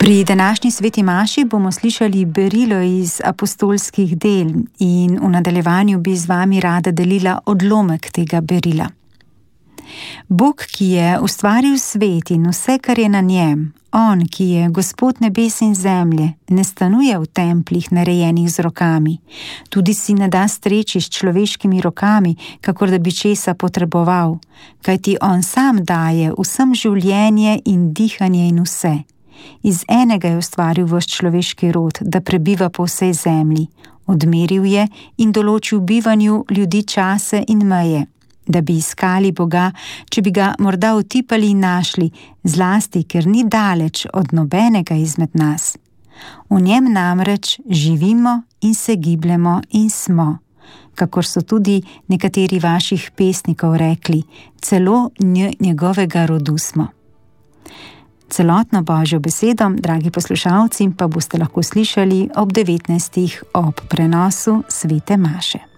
Pri današnji sveti maši bomo slišali berilo iz apostolskih del in v nadaljevanju bi z vami rada delila odlomek tega berila. Bog, ki je ustvaril svet in vse, kar je na njem, on, ki je Gospod nebes in zemlje, ne stanuje v templih narejenih z rokami, tudi si ne da streči s človeškimi rokami, kakor da bi česa potreboval, kajti on sam daje vsem življenje in dihanje in vse. Iz enega je ustvaril vaš človeški rod, da prebiva po vsej zemlji, odmeril je in določil bivanju ljudi čase in meje, da bi iskali Boga, če bi ga morda utipali in našli, zlasti, ker ni daleč od nobenega izmed nas. V njem namreč živimo in se gibljemo in smo, kakor so tudi nekateri vaših pesnikov rekli, celo njegovega rodu smo. Celotno Božjo besedo, dragi poslušalci, pa boste lahko slišali ob 19. ob prenosu svete maše.